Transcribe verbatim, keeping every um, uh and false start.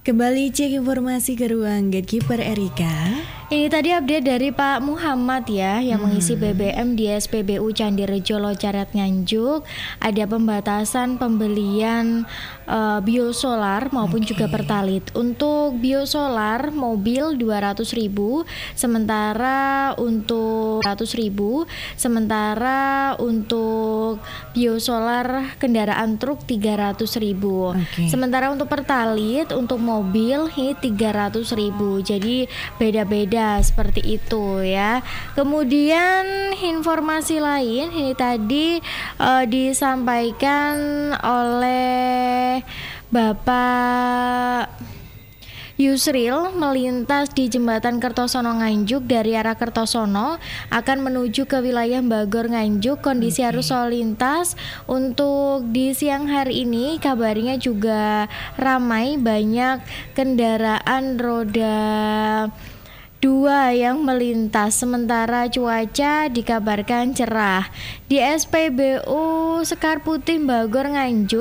Kembali cek informasi ke ruang Gatekeeper Erika. Ini tadi update dari Pak Muhammad ya, yang Hmm. mengisi B B M di S P B U Candirejo Locaret Nganjuk. Ada pembatasan pembelian uh, biosolar maupun Oke. juga pertalit. Untuk biosolar mobil dua ratus ribu, sementara untuk seratus ribu, sementara untuk biosolar kendaraan truk tiga ratus ribu. Oke. Sementara untuk pertalit untuk mobil ini tiga ratus ribu. Jadi beda-beda seperti itu ya. Kemudian informasi lain ini tadi uh, disampaikan oleh Bapak Yusril melintas di jembatan Kertosono Nganjuk dari arah Kertosono akan menuju ke wilayah Bagor Nganjuk. Kondisi Oke. arus lalu lintas untuk di siang hari ini kabarnya juga ramai, banyak kendaraan roda dua yang melintas, sementara cuaca dikabarkan cerah. Di S P B U Sekar Putih Bagor Nganjuk